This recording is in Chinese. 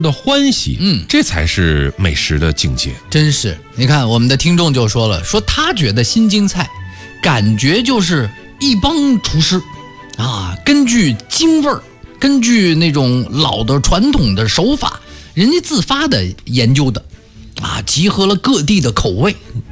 的欢喜，这才是美食的境界。 真是，你看我们的听众就说了，说他觉得新京菜感觉就是一帮厨师啊，根据京味儿，根据那种老的传统的手法，人家自发的研究的啊，集合了各地的口味